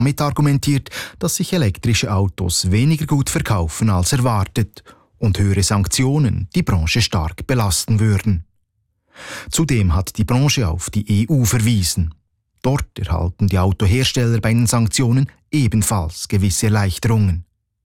Damit argumentiert, dass sich elektrische Autos weniger gut verkaufen als erwartet und höhere Sanktionen die Branche stark belasten würden. Zudem hat die Branche auf die EU verwiesen. Dort erhalten die Autohersteller bei den Sanktionen ebenfalls gewisse Erleichterungen.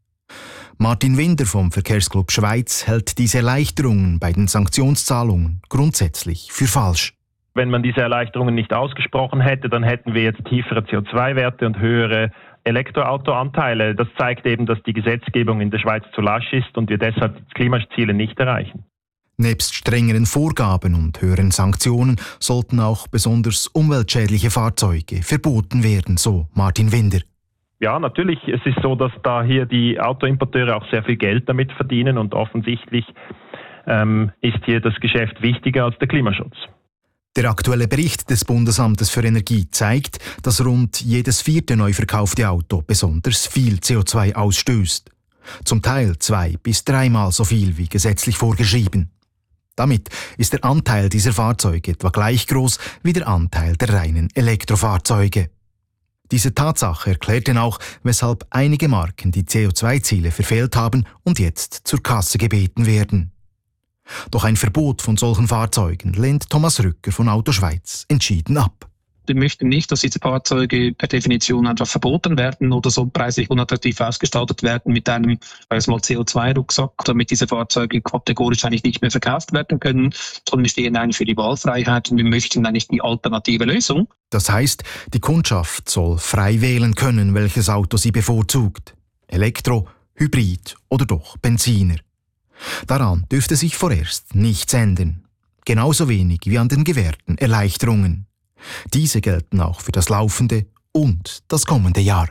Martin Winder vom Verkehrsclub Schweiz hält diese Erleichterungen bei den Sanktionszahlungen grundsätzlich für falsch. Wenn man diese Erleichterungen nicht ausgesprochen hätte, dann hätten wir jetzt tiefere CO2-Werte und höhere Elektroautoanteile. Das zeigt eben, dass die Gesetzgebung in der Schweiz zu lasch ist und wir deshalb die Klimaziele nicht erreichen. Nebst strengeren Vorgaben und höheren Sanktionen sollten auch besonders umweltschädliche Fahrzeuge verboten werden, so Martin Winder. Ja, natürlich. Es ist so, dass da hier die Autoimporteure auch sehr viel Geld damit verdienen und offensichtlich ist hier das Geschäft wichtiger als der Klimaschutz. Der aktuelle Bericht des Bundesamtes für Energie zeigt, dass rund jedes 4. neu verkaufte Auto besonders viel CO2 ausstößt. Zum Teil 2 bis 3 Mal so viel wie gesetzlich vorgeschrieben. Damit ist der Anteil dieser Fahrzeuge etwa gleich groß wie der Anteil der reinen Elektrofahrzeuge. Diese Tatsache erklärt denn auch, weshalb einige Marken die CO2-Ziele verfehlt haben und jetzt zur Kasse gebeten werden. Doch ein Verbot von solchen Fahrzeugen lehnt Thomas Rücker von Auto Schweiz entschieden ab. Wir möchten nicht, dass diese Fahrzeuge per Definition einfach verboten werden oder so preislich unattraktiv ausgestaltet werden mit einem CO2-Rucksack, damit diese Fahrzeuge kategorisch eigentlich nicht mehr verkauft werden können, sondern wir stehen eigentlich für die Wahlfreiheit und wir möchten eigentlich die alternative Lösung. Das heißt, die Kundschaft soll frei wählen können, welches Auto sie bevorzugt. Elektro, Hybrid oder doch Benziner. Daran dürfte sich vorerst nichts ändern. Genauso wenig wie an den gewährten Erleichterungen. Diese gelten auch für das laufende und das kommende Jahr.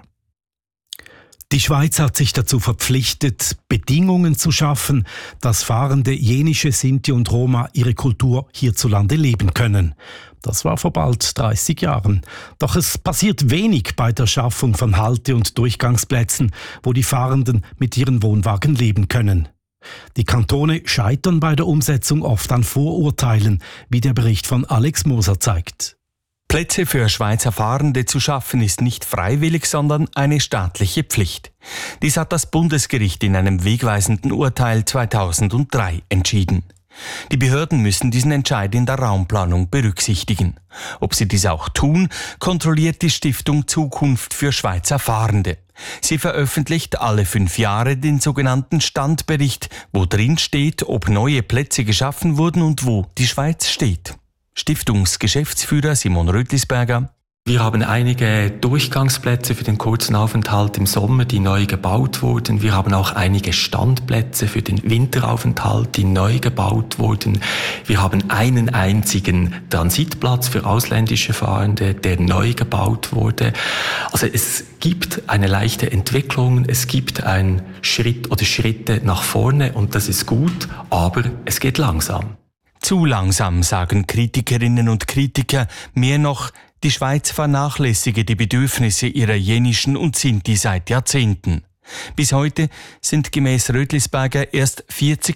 Die Schweiz hat sich dazu verpflichtet, Bedingungen zu schaffen, dass fahrende jenische Sinti und Roma ihre Kultur hierzulande leben können. Das war vor bald 30 Jahren. Doch es passiert wenig bei der Schaffung von Halte- und Durchgangsplätzen, wo die Fahrenden mit ihren Wohnwagen leben können. Die Kantone scheitern bei der Umsetzung oft an Vorurteilen, wie der Bericht von Alex Moser zeigt. Plätze für Schweizer Fahrende zu schaffen ist nicht freiwillig, sondern eine staatliche Pflicht. Dies hat das Bundesgericht in einem wegweisenden Urteil 2003 entschieden. Die Behörden müssen diesen Entscheid in der Raumplanung berücksichtigen. Ob sie dies auch tun, kontrolliert die Stiftung Zukunft für Schweizer Fahrende. Sie veröffentlicht alle 5 Jahre den sogenannten Standbericht, wo drin steht, ob neue Plätze geschaffen wurden und wo die Schweiz steht. Stiftungsgeschäftsführer Simon Rötlisberger: Wir haben einige Durchgangsplätze für den kurzen Aufenthalt im Sommer, die neu gebaut wurden. Wir haben auch einige Standplätze für den Winteraufenthalt, die neu gebaut wurden. Wir haben einen einzigen Transitplatz für ausländische Fahrende, der neu gebaut wurde. Also es gibt eine leichte Entwicklung, es gibt einen Schritt oder Schritte nach vorne und das ist gut, aber es geht langsam. Zu langsam, sagen Kritikerinnen und Kritiker. Mehr noch, die Schweiz vernachlässige die Bedürfnisse ihrer jenischen und Sinti seit Jahrzehnten. Bis heute sind gemäß Rötlisberger erst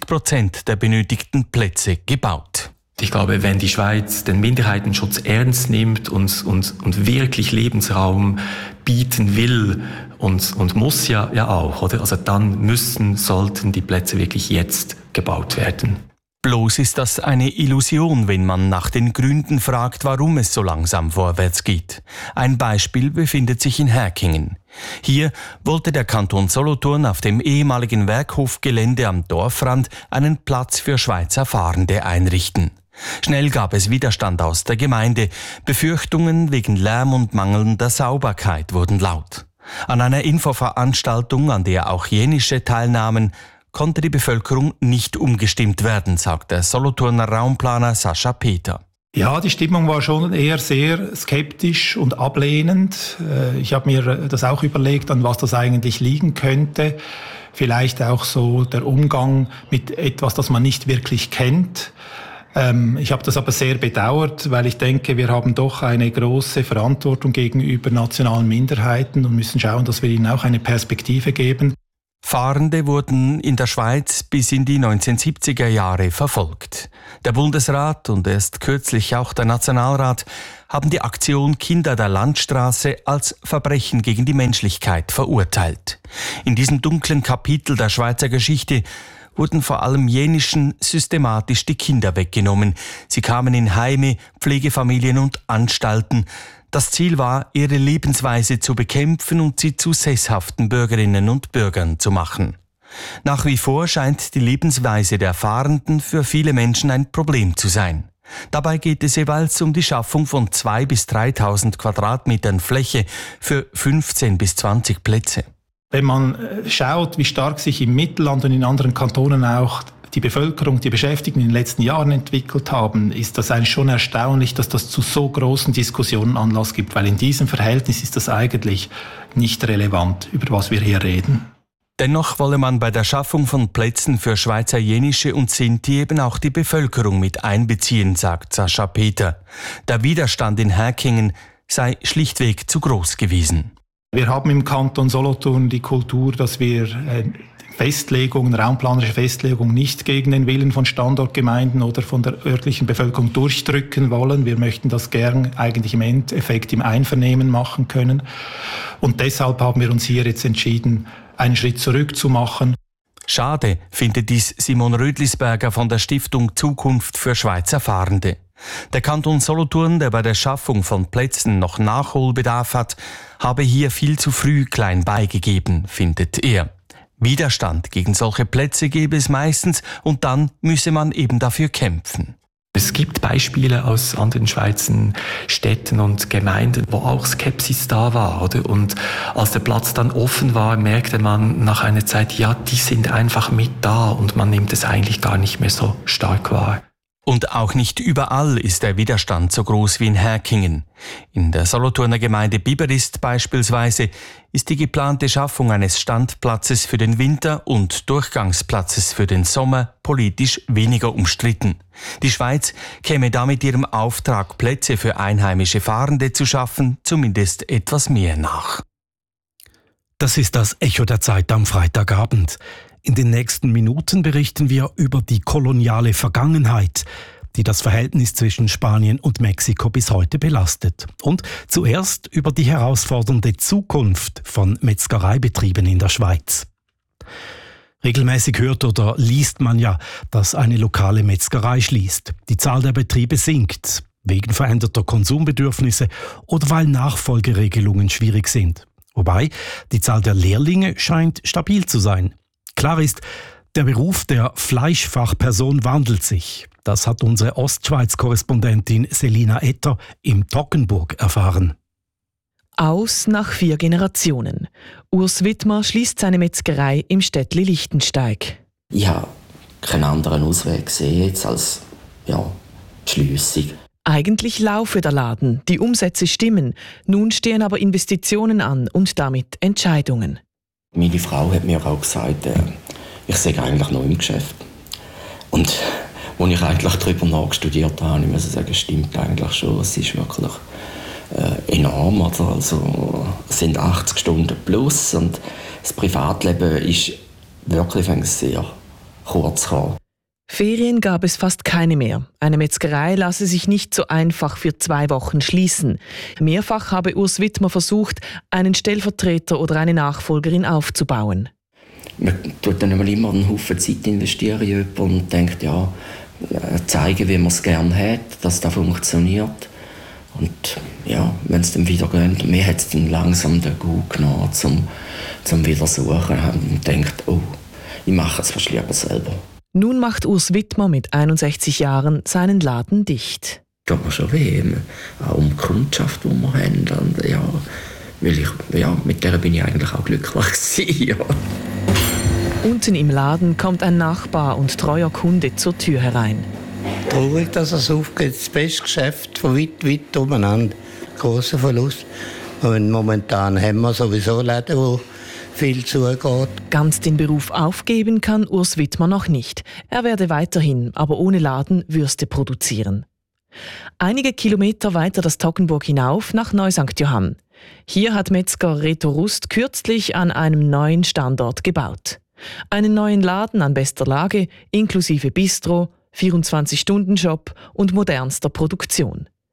40% der benötigten Plätze gebaut. Ich glaube, wenn die Schweiz den Minderheitenschutz ernst nimmt und wirklich Lebensraum bieten will und muss ja auch, oder? Also dann sollten die Plätze wirklich jetzt gebaut werden. Bloß ist das eine Illusion, wenn man nach den Gründen fragt, warum es so langsam vorwärts geht. Ein Beispiel befindet sich in Herkingen. Hier wollte der Kanton Solothurn auf dem ehemaligen Werkhofgelände am Dorfrand einen Platz für Schweizer Fahrende einrichten. Schnell gab es Widerstand aus der Gemeinde. Befürchtungen wegen Lärm und mangelnder Sauberkeit wurden laut. An einer Infoveranstaltung, an der auch jenische teilnahmen, konnte die Bevölkerung nicht umgestimmt werden, sagt der Solothurner Raumplaner Sascha Peter. Ja, die Stimmung war schon eher sehr skeptisch und ablehnend. Ich habe mir das auch überlegt, an was das eigentlich liegen könnte. Vielleicht auch so der Umgang mit etwas, das man nicht wirklich kennt. Ich habe das aber sehr bedauert, weil ich denke, wir haben doch eine große Verantwortung gegenüber nationalen Minderheiten und müssen schauen, dass wir ihnen auch eine Perspektive geben. Fahrende wurden in der Schweiz bis in die 1970er Jahre verfolgt. Der Bundesrat und erst kürzlich auch der Nationalrat haben die Aktion Kinder der Landstraße als Verbrechen gegen die Menschlichkeit verurteilt. In diesem dunklen Kapitel der Schweizer Geschichte wurden vor allem jenischen systematisch die Kinder weggenommen. Sie kamen in Heime, Pflegefamilien und Anstalten. Das Ziel war, ihre Lebensweise zu bekämpfen und sie zu sesshaften Bürgerinnen und Bürgern zu machen. Nach wie vor scheint die Lebensweise der Fahrenden für viele Menschen ein Problem zu sein. Dabei geht es jeweils um die Schaffung von 2.000 bis 3.000 Quadratmetern Fläche für 15 bis 20 Plätze. Wenn man schaut, wie stark sich im Mittelland und in anderen Kantonen auch die Bevölkerung, die Beschäftigten in den letzten Jahren entwickelt haben, ist das eigentlich schon erstaunlich, dass das zu so großen Diskussionen Anlass gibt, weil in diesem Verhältnis ist das eigentlich nicht relevant, über was wir hier reden. Dennoch wolle man bei der Schaffung von Plätzen für Schweizer Jenische und Sinti eben auch die Bevölkerung mit einbeziehen, sagt Sascha Peter. Der Widerstand in Häkingen sei schlichtweg zu groß gewesen. Wir haben im Kanton Solothurn die Kultur, dass wir Festlegungen, raumplanerische Festlegungen nicht gegen den Willen von Standortgemeinden oder von der örtlichen Bevölkerung durchdrücken wollen. Wir möchten das gern eigentlich im Endeffekt im Einvernehmen machen können. Und deshalb haben wir uns hier jetzt entschieden, einen Schritt zurück zu machen. Schade findet dies Simon Rödlisberger von der Stiftung Zukunft für Schweizer Fahrende. Der Kanton Solothurn, der bei der Schaffung von Plätzen noch Nachholbedarf hat, habe hier viel zu früh klein beigegeben, findet er. Widerstand gegen solche Plätze gäbe es meistens und dann müsse man eben dafür kämpfen. Es gibt Beispiele aus anderen Schweizer Städten und Gemeinden, wo auch Skepsis da war, oder? Und als der Platz dann offen war, merkte man nach einer Zeit, ja, die sind einfach mit da und man nimmt es eigentlich gar nicht mehr so stark wahr. Und auch nicht überall ist der Widerstand so groß wie in Häkingen. In der Solothurner Gemeinde Biberist beispielsweise ist die geplante Schaffung eines Standplatzes für den Winter und Durchgangsplatzes für den Sommer politisch weniger umstritten. Die Schweiz käme da mit ihrem Auftrag, Plätze für einheimische Fahrende zu schaffen, zumindest etwas mehr nach. Das ist das Echo der Zeit am Freitagabend. In den nächsten Minuten berichten wir über die koloniale Vergangenheit, die das Verhältnis zwischen Spanien und Mexiko bis heute belastet. Und zuerst über die herausfordernde Zukunft von Metzgereibetrieben in der Schweiz. Regelmäßig hört oder liest man ja, dass eine lokale Metzgerei schließt. Die Zahl der Betriebe sinkt, wegen veränderter Konsumbedürfnisse oder weil Nachfolgeregelungen schwierig sind. Wobei die Zahl der Lehrlinge scheint stabil zu sein. Klar ist, der Beruf der Fleischfachperson wandelt sich. Das hat unsere Ostschweiz-Korrespondentin Selina Etter im Toggenburg erfahren. Aus nach 4 Generationen. Urs Wittmer schließt seine Metzgerei im Städtli Lichtensteig. Ich habe keinen anderen Ausweg gesehen jetzt als die Schliessung. Eigentlich laufe der Laden, die Umsätze stimmen. Nun stehen aber Investitionen an und damit Entscheidungen. Meine Frau hat mir auch gesagt, ich sei eigentlich noch im Geschäft. Und als ich eigentlich darüber nachstudiert habe, ich muss sagen, stimmt eigentlich schon. Es ist wirklich enorm. Also, es sind 80 Stunden plus und das Privatleben ist wirklich sehr kurz gekommen. Ferien gab es fast keine mehr. Eine Metzgerei lasse sich nicht so einfach für 2 Wochen schließen. Mehrfach habe Urs Wittmer versucht, einen Stellvertreter oder eine Nachfolgerin aufzubauen. Man tut dann immer einen Haufen Zeit investieren in jemanden und denkt, zeigen, wie man es gerne hat, dass das funktioniert. Und wenn es dann wieder geht, mir hat es dann langsam den Gut genommen, zum wieder suchen und denkt, ich mache es fast lieber selber. Nun macht Urs Wittmer mit 61 Jahren seinen Laden dicht. Tut mir schon weh, auch um die Kundschaft, die wir haben. Und mit der bin ich eigentlich auch glücklich gewesen, Unten im Laden kommt ein Nachbar und treuer Kunde zur Tür herein. Traurig, dass es aufgeht. Das beste Geschäft von weit umeinander. Grosser Verlust. Und momentan haben wir sowieso Läden, wo viel zugeht. Ganz den Beruf aufgeben kann Urs Wittmer noch nicht. Er werde weiterhin, aber ohne Laden, Würste produzieren. Einige Kilometer weiter das Toggenburg hinauf nach Neu-St. Johann. Hier hat Metzger Reto Rust kürzlich an einem neuen Standort gebaut. Einen neuen Laden an bester Lage, inklusive Bistro, 24-Stunden-Shop und modernster Produktion.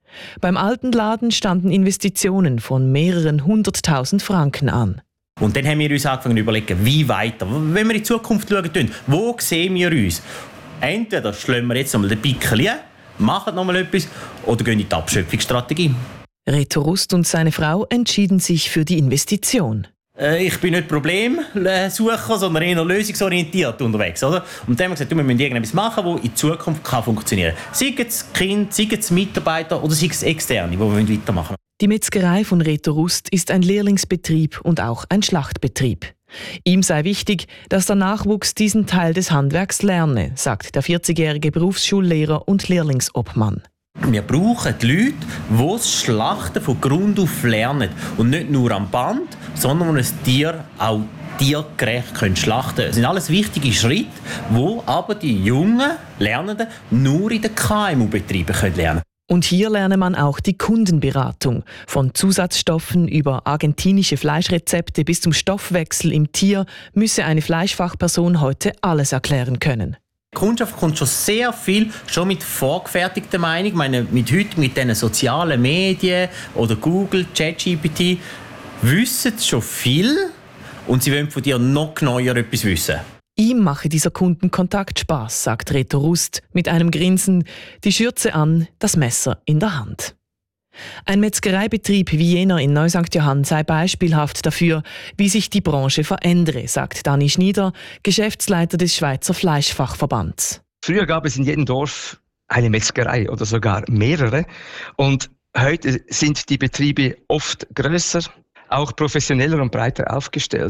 Beim alten Laden standen Investitionen von mehreren 100.000 Franken an. Und dann haben wir uns angefangen zu überlegen, wie weiter. Wenn wir in die Zukunft schauen, wo sehen wir uns? Entweder schlagen wir jetzt nochmal den Pickel ein, machen nochmal etwas oder gehen in die Abschöpfungsstrategie. Reto Rust und seine Frau entschieden sich für die Investition. Ich bin nicht Problemsucher, sondern eher lösungsorientiert unterwegs. Oder? Und dann haben wir gesagt, wir müssen irgendetwas machen, das in Zukunft funktionieren kann. Sei es Kind, sei es Mitarbeiter oder sei es Externe, die wir weitermachen wollen. Die Metzgerei von Reto Rust ist ein Lehrlingsbetrieb und auch ein Schlachtbetrieb. Ihm sei wichtig, dass der Nachwuchs diesen Teil des Handwerks lerne, sagt der 40-jährige Berufsschullehrer und Lehrlingsobmann. Wir brauchen die Leute, die das Schlachten von Grund auf lernen. Und nicht nur am Band, sondern ein Tier auch tiergerecht schlachten können. Das sind alles wichtige Schritte, die aber die jungen Lernenden nur in den KMU-Betrieben lernen können. Und hier lerne man auch die Kundenberatung. Von Zusatzstoffen über argentinische Fleischrezepte bis zum Stoffwechsel im Tier müsse eine Fleischfachperson heute alles erklären können. Die Kundschaft kommt schon sehr viel schon mit vorgefertigter Meinung. Ich meine, mit diesen sozialen Medien oder Google, ChatGPT wissen schon viel und sie wollen von dir noch genauer etwas wissen. Ihm mache dieser Kundenkontakt Spaß, sagt Reto Rust mit einem Grinsen, die Schürze an, das Messer in der Hand. Ein Metzgereibetrieb wie jener in Neu-St. Johann sei beispielhaft dafür, wie sich die Branche verändere, sagt Dani Schnieder, Geschäftsleiter des Schweizer Fleischfachverbands. Früher gab es in jedem Dorf eine Metzgerei oder sogar mehrere. Und heute sind die Betriebe oft grösser, auch professioneller und breiter aufgestellt.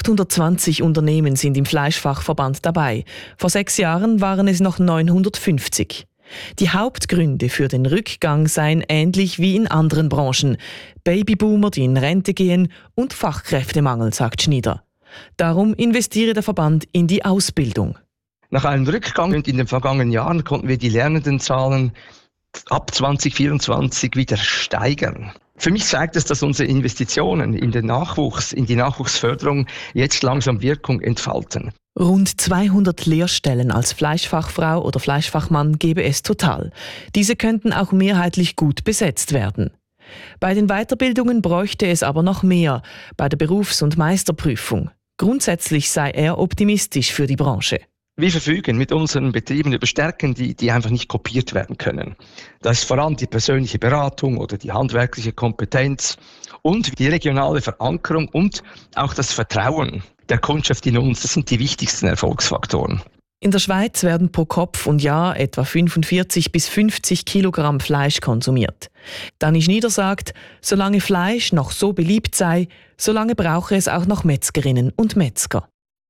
820 Unternehmen sind im Fleischfachverband dabei. Vor 6 Jahren waren es noch 950. Die Hauptgründe für den Rückgang seien ähnlich wie in anderen Branchen. Babyboomer, die in Rente gehen und Fachkräftemangel, sagt Schnieder. Darum investiere der Verband in die Ausbildung. Nach einem Rückgang in den vergangenen Jahren konnten wir die Lernendenzahlen ab 2024 wieder steigern. Für mich zeigt es, dass unsere Investitionen in den Nachwuchs, in die Nachwuchsförderung jetzt langsam Wirkung entfalten. Rund 200 Lehrstellen als Fleischfachfrau oder Fleischfachmann gebe es total. Diese könnten auch mehrheitlich gut besetzt werden. Bei den Weiterbildungen bräuchte es aber noch mehr, bei der Berufs- und Meisterprüfung. Grundsätzlich sei er optimistisch für die Branche. Wir verfügen mit unseren Betrieben über Stärken, die einfach nicht kopiert werden können. Das ist vor allem die persönliche Beratung oder die handwerkliche Kompetenz und die regionale Verankerung und auch das Vertrauen der Kundschaft in uns. Das sind die wichtigsten Erfolgsfaktoren. In der Schweiz werden pro Kopf und Jahr etwa 45 bis 50 Kilogramm Fleisch konsumiert. Dani Schnieder sagt, solange Fleisch noch so beliebt sei, solange brauche es auch noch Metzgerinnen und Metzger.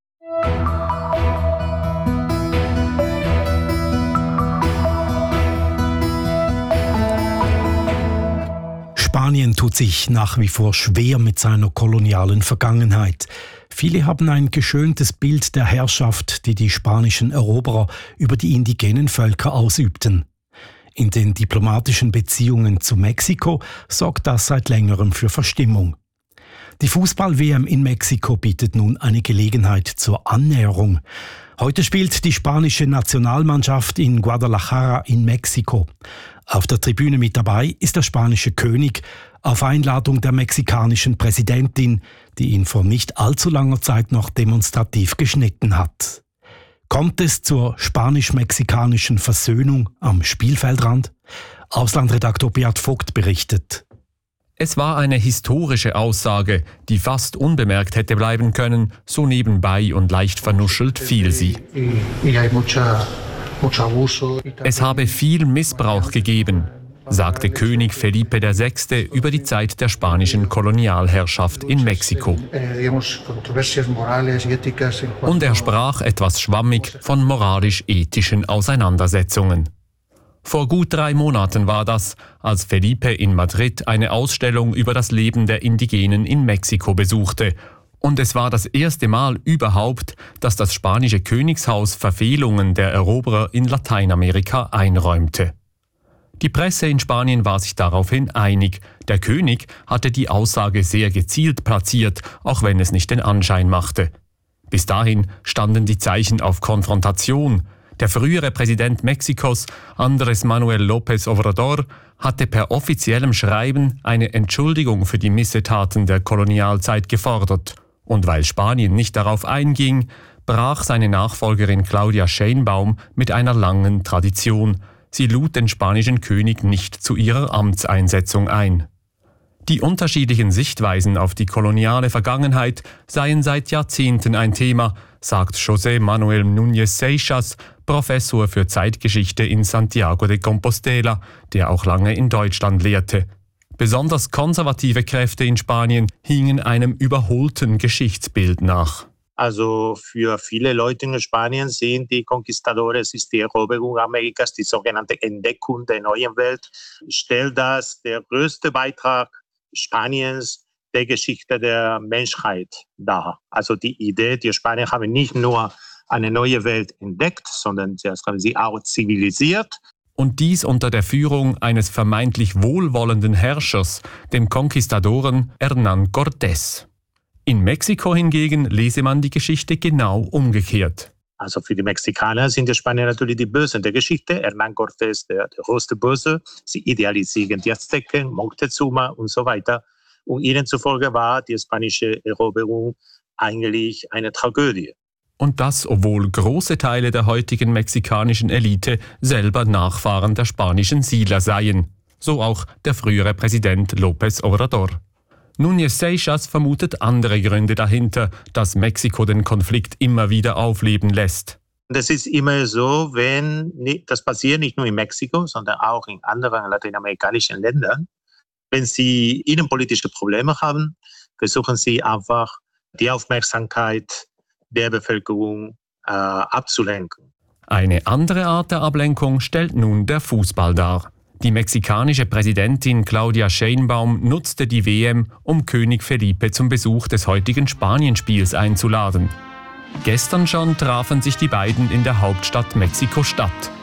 Spanien tut sich nach wie vor schwer mit seiner kolonialen Vergangenheit. Viele haben ein geschöntes Bild der Herrschaft, die die spanischen Eroberer über die indigenen Völker ausübten. In den diplomatischen Beziehungen zu Mexiko sorgt das seit längerem für Verstimmung. Die Fußball-WM in Mexiko bietet nun eine Gelegenheit zur Annäherung. Heute spielt die spanische Nationalmannschaft in Guadalajara in Mexiko. Auf der Tribüne mit dabei ist der spanische König auf Einladung der mexikanischen Präsidentin, die ihn vor nicht allzu langer Zeit noch demonstrativ geschnitten hat. Kommt es zur spanisch-mexikanischen Versöhnung am Spielfeldrand? Auslandredaktor Beat Vogt berichtet. Es war eine historische Aussage, die fast unbemerkt hätte bleiben können, so nebenbei und leicht vernuschelt fiel sie. Es habe viel Missbrauch gegeben, sagte König Felipe VI. Über die Zeit der spanischen Kolonialherrschaft in Mexiko. Und er sprach etwas schwammig von moralisch-ethischen Auseinandersetzungen. Vor gut 3 Monaten war das, als Felipe in Madrid eine Ausstellung über das Leben der Indigenen in Mexiko besuchte. Und es war das erste Mal überhaupt, dass das spanische Königshaus Verfehlungen der Eroberer in Lateinamerika einräumte. Die Presse in Spanien war sich daraufhin einig. Der König hatte die Aussage sehr gezielt platziert, auch wenn es nicht den Anschein machte. Bis dahin standen die Zeichen auf Konfrontation. Der frühere Präsident Mexikos, Andrés Manuel López Obrador, hatte per offiziellem Schreiben eine Entschuldigung für die Missetaten der Kolonialzeit gefordert. Und weil Spanien nicht darauf einging, brach seine Nachfolgerin Claudia Sheinbaum mit einer langen Tradition. Sie lud den spanischen König nicht zu ihrer Amtseinsetzung ein. Die unterschiedlichen Sichtweisen auf die koloniale Vergangenheit seien seit Jahrzehnten ein Thema, sagt José Manuel Núñez Seixas, Professor für Zeitgeschichte in Santiago de Compostela, der auch lange in Deutschland lehrte. Besonders konservative Kräfte in Spanien hingen einem überholten Geschichtsbild nach. Also für viele Leute in Spanien sehen die Conquistadores ist die Eroberung Amerikas, die sogenannte Entdeckung der neuen Welt, stellt das der größte Beitrag Spaniens der Geschichte der Menschheit dar. Also die Idee, die Spanier haben nicht nur eine neue Welt entdeckt, sondern haben sie auch zivilisiert. Und dies unter der Führung eines vermeintlich wohlwollenden Herrschers, dem Konquistadoren Hernán Cortés. In Mexiko hingegen lese man die Geschichte genau umgekehrt. Also für die Mexikaner sind die Spanier natürlich die Bösen der Geschichte. Hernán Cortés, der größte Böse. Sie idealisieren die Azteken, Moctezuma und so weiter. Und ihnen zufolge war die spanische Eroberung eigentlich eine Tragödie. Und das, obwohl große Teile der heutigen mexikanischen Elite selber Nachfahren der spanischen Siedler seien. So auch der frühere Präsident López Obrador. Núñez Seixas vermutet andere Gründe dahinter, dass Mexiko den Konflikt immer wieder aufleben lässt. Das ist immer so, das passiert nicht nur in Mexiko, sondern auch in anderen lateinamerikanischen Ländern. Wenn sie innenpolitische Probleme haben, versuchen sie einfach, die Aufmerksamkeit der Bevölkerung abzulenken. Eine andere Art der Ablenkung stellt nun der Fußball dar. Die mexikanische Präsidentin Claudia Sheinbaum nutzte die WM, um König Felipe zum Besuch des heutigen Spanienspiels einzuladen. Gestern schon trafen sich die beiden in der Hauptstadt Mexiko-Stadt.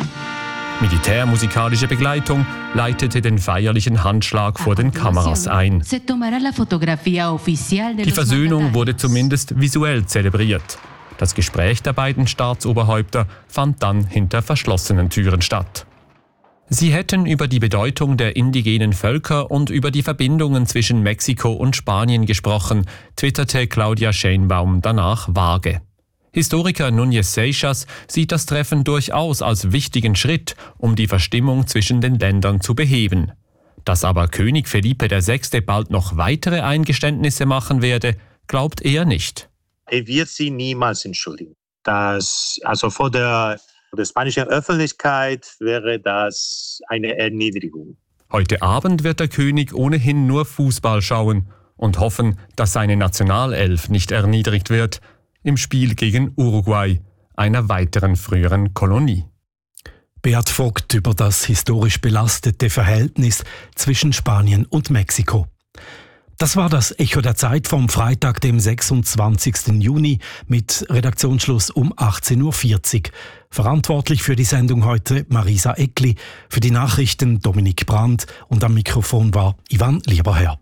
Militärmusikalische Begleitung leitete den feierlichen Handschlag vor den Kameras ein. Die Versöhnung wurde zumindest visuell zelebriert. Das Gespräch der beiden Staatsoberhäupter fand dann hinter verschlossenen Türen statt. Sie hätten über die Bedeutung der indigenen Völker und über die Verbindungen zwischen Mexiko und Spanien gesprochen, twitterte Claudia Sheinbaum danach vage. Historiker Núñez Seixas sieht das Treffen durchaus als wichtigen Schritt, um die Verstimmung zwischen den Ländern zu beheben. Dass aber König Felipe VI. Bald noch weitere Eingeständnisse machen werde, glaubt er nicht. Er wird sie niemals entschuldigen. Vor der spanischen Öffentlichkeit wäre das eine Erniedrigung. Heute Abend wird der König ohnehin nur Fußball schauen und hoffen, dass seine Nationalelf nicht erniedrigt wird im Spiel gegen Uruguay, einer weiteren früheren Kolonie. Beat Vogt über das historisch belastete Verhältnis zwischen Spanien und Mexiko. Das war das Echo der Zeit vom Freitag, dem 26. Juni mit Redaktionsschluss um 18.40 Uhr. Verantwortlich für die Sendung heute Marisa Eckli, für die Nachrichten Dominik Brandt und am Mikrofon war Ivan Lieberherr.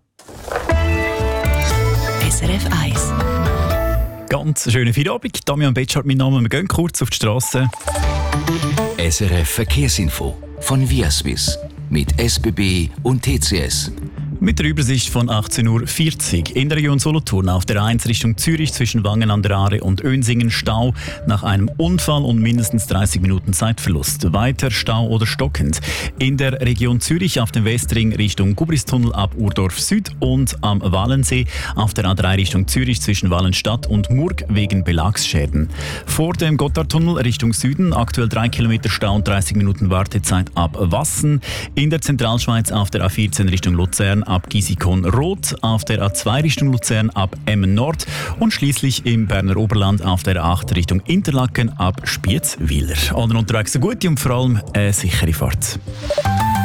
SRF 1. Ganz schönen Feierabend. Damian Betschart, mein Name. Wir gehen kurz auf die Strasse. SRF Verkehrsinfo von Viaswiss mit SBB und TCS. Mit der Übersicht von 18.40 Uhr. In der Region Solothurn auf der 1 Richtung Zürich zwischen Wangen an der Aare und Önsingen Stau nach einem Unfall und mindestens 30 Minuten Zeitverlust. Weiter Stau oder stockend. In der Region Zürich auf dem Westring Richtung Gubristunnel ab Urdorf Süd und am Wallensee auf der A3 Richtung Zürich zwischen Wallenstadt und Murg wegen Belagsschäden. Vor dem Gotthardtunnel Richtung Süden aktuell 3 Kilometer Stau und 30 Minuten Wartezeit ab Wassen. In der Zentralschweiz auf der A14 Richtung Luzern ab Gisikon-Rot, auf der A2 Richtung Luzern ab Emmen Nord und schließlich im Berner Oberland auf der A8 Richtung Interlaken ab Spiez-Wieler. Allen unterwegs eine gute und vor allem eine sichere Fahrt.